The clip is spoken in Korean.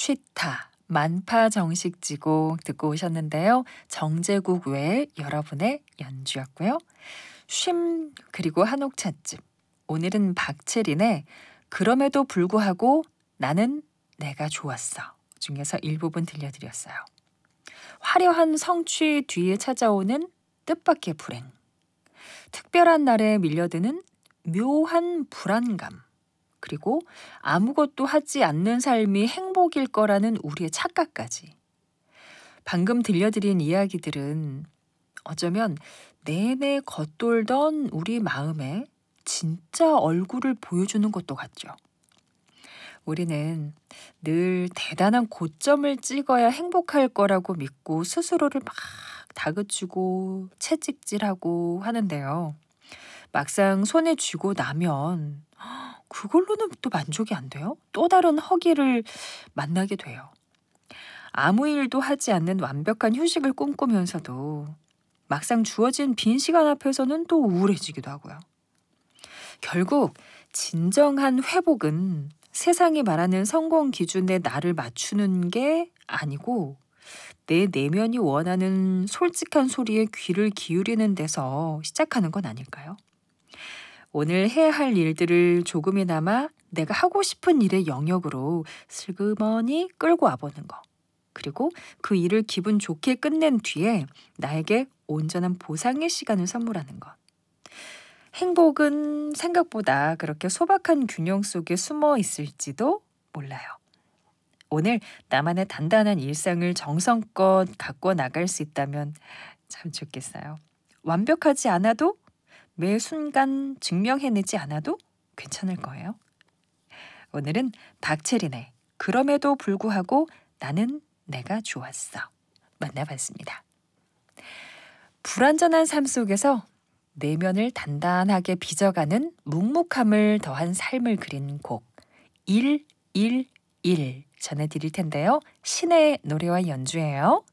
쉬타, 만파 정식지곡 듣고 오셨는데요. 정제국 외 여러분의 연주였고요. 쉼 그리고 한옥 찻집. 오늘은 박채린의 그럼에도 불구하고 나는 내가 좋았어 중에서 일부분 들려드렸어요. 화려한 성취 뒤에 찾아오는 뜻밖의 불행. 특별한 날에 밀려드는 묘한 불안감. 그리고 아무것도 하지 않는 삶이 행복일 거라는 우리의 착각까지. 방금 들려드린 이야기들은 어쩌면 내내 겉돌던 우리 마음에 진짜 얼굴을 보여주는 것도 같죠. 우리는 늘 대단한 고점을 찍어야 행복할 거라고 믿고 스스로를 막 다그치고 채찍질하고 하는데요. 막상 손에 쥐고 나면 그걸로는 또 만족이 안 돼요. 또 다른 허기를 만나게 돼요. 아무 일도 하지 않는 완벽한 휴식을 꿈꾸면서도 막상 주어진 빈 시간 앞에서는 또 우울해지기도 하고요. 결국 진정한 회복은 세상이 말하는 성공 기준에 나를 맞추는 게 아니고 내 내면이 원하는 솔직한 소리에 귀를 기울이는 데서 시작하는 건 아닐까요? 오늘 해야 할 일들을 조금이나마 내가 하고 싶은 일의 영역으로 슬그머니 끌고 와보는 거. 그리고 그 일을 기분 좋게 끝낸 뒤에 나에게 온전한 보상의 시간을 선물하는 것. 행복은 생각보다 그렇게 소박한 균형 속에 숨어 있을지도 몰라요. 오늘 나만의 단단한 일상을 정성껏 갖고 나갈 수 있다면 참 좋겠어요. 완벽하지 않아도 매 순간 증명해내지 않아도 괜찮을 거예요. 오늘은 박채린의 그럼에도 불구하고 나는 내가 좋았어 만나봤습니다. 불완전한 삶 속에서 내면을 단단하게 빚어가는 묵묵함을 더한 삶을 그린 곡 111 전해드릴 텐데요. 신의 노래와 연주예요.